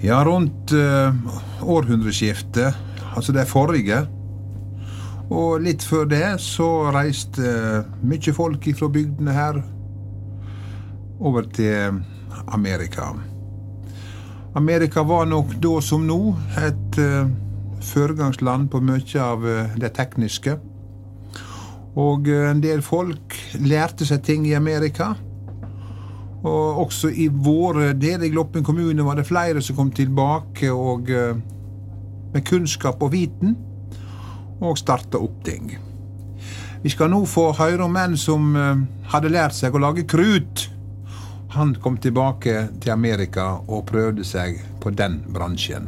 Ja, rundt århundreskiftet, altså det forrige, og litt før det så reiste mye folk fra bygdene her over til Amerika. Amerika var nok da som nå et foregangsland på mye av det tekniske, og en del folk lærte seg ting i Amerika. Og også i våre deler i Gloppen kommune var det flere som kom tilbake og, med kunnskap og viten og startet opp ting. Vi skal nå få høre om en som hadde lært seg å lage krut. Han kom tilbake til Amerika og prøvde seg på den bransjen.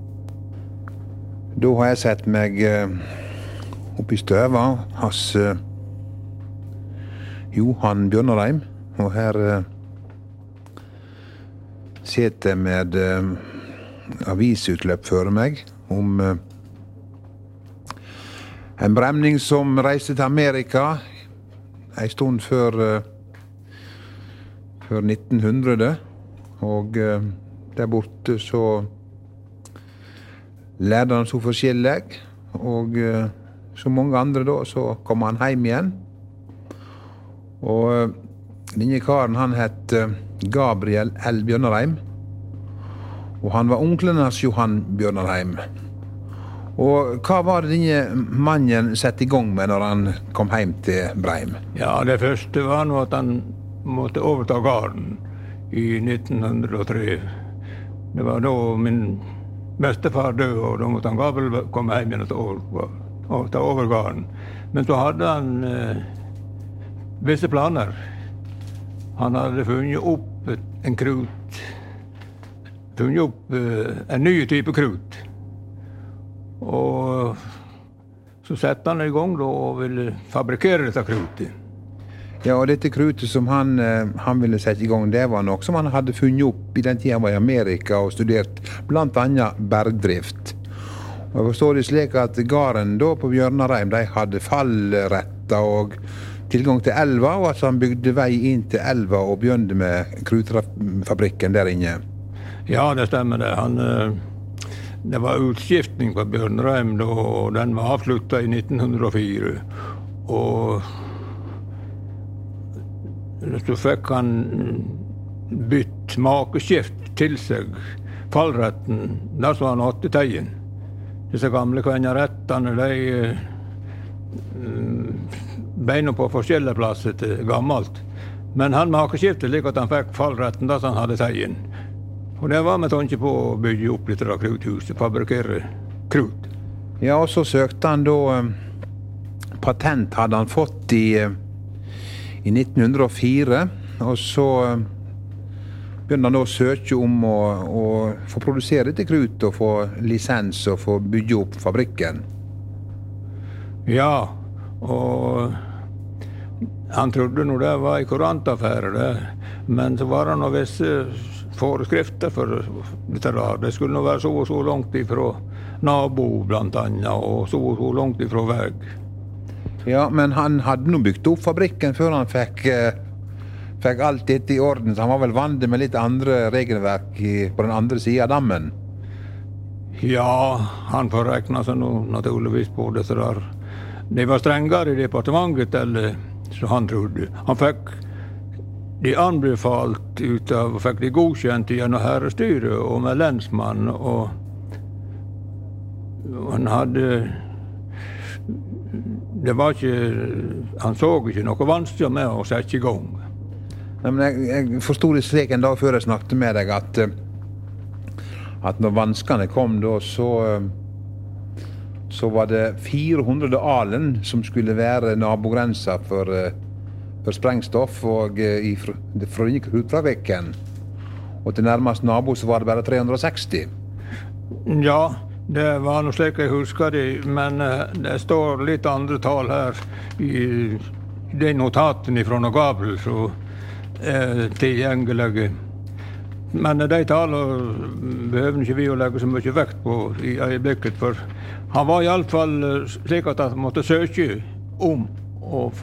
Da har jeg sett meg opp i støva hos Johan Bjørnarheim, og her sitter med avisutløp for meg om en bremning som reiste til Amerika en stund før 1900, og der borte så lærte han så forskjellig, og som mange andre da, så kom han hjem igjen. Og denne karen, han het Gabriel L. Bjørnarheim, og han var onkelen hans Johan Bjørnarheim. Og hva var det denne mannen sette i gang med når han kom hjem til Breim? Ja, det første var nå at han måtte overta gården i 1903. Det var da min bestefar døde, og da måtte han Gabriel komme hjem igjen og ta over gården. Men så hadde han visse planer. Han hadde funnet opp en krut, funnet opp en ny type krut. Og så sette han i gang da, og ville fabrikere dette krutet. Ja, og dette krutet som han ville sette i gang, det var noe som han hadde funnet opp i den tiden han var i Amerika og studert blant annet bergdrift. Og jeg forstår det slik at gården da på Bjørnarheim, de hadde fallretter og tilgang til elva, og at han bygde vei inn til elva og begynte med krutfabrikken der inne. Ja, det stemmer det. Det var utskiftning på Bjørnarheim da, og den var avsluttet i 1904. Og så fikk han bytt makeskift til seg, fallretten, der så han åtte teien. Disse gamle kvennerettene, de beina på forskjellige plasser til gammelt. Men han makeskiftet slik at han fikk fallretten da han hadde teien. Og det var med tanke på å bygge opp litt av kruthuset, fabrikere krut. Ja, og så søkte han da patent hadde han fått i 1904, og så begynte han da å søke om å få produsere dette krut og få lisens og få bygge opp fabrikken. Ja, og han trodde nå det var en kurantaffære det, men så var det noen visse foreskrifter for dette der. Det skulle nå være så og så langt ifra nabo blant annet, og så og så langt ifra veg. Ja, men han hadde nå bygd opp fabrikken før han fikk alt dette i orden, så han var vel vant med litt andre regelverk på den andre siden av dammen. Ja, han får regne seg nå naturligvis på dette der. De var strengere i departementet, eller så han trodde. Han fikk de anbefalt ut av, fikk de godkjent gjennom herrestyret og med lensmann, og han hadde, det var ikke, han så ikke noe vanskelig med å sette i gang. Nei, men jeg forstod det slik en dag før jeg snakket med deg, at når vanskene kom da, så var det 400 alen som skulle være nabogrensa for sprengstoff og fra denne krutfabrikken. Og til nærmest nabo så var det bare 360. Ja, det var noe slik jeg husker det, men det står litt andre tall her i de notatene fra Gabriel som er tilgjengelige. Men de tallene behøver ikke vi å legge så mye vekt på i øyeblikket, for han var i alle fall slik at han måtte søke om å